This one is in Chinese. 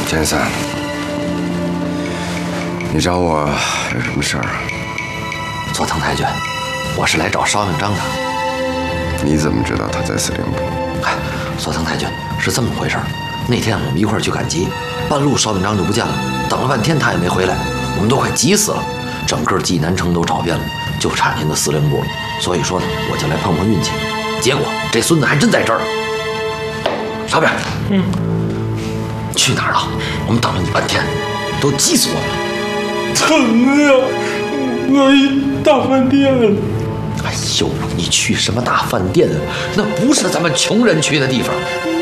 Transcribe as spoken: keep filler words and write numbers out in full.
天三，你找我有什么事儿啊？ 佐藤太君，我是来找邵明章的。 你怎么知道他在司令部？ 哎，佐藤太君，是这么回事儿。那天我们一块儿去赶集，半路邵明章就不见了，等了半天他也没回来，我们都快急死了。整个济南城都找遍了，就差您的司令部了。所以说呢，我就来碰碰运气。结果这孙子还真在这儿。小扁，嗯，去哪儿了？我们等了你半天，都急死我了。 疼啊！我一大饭店。 哎呦，你去什么大饭店啊？那不是咱们穷人去的地方。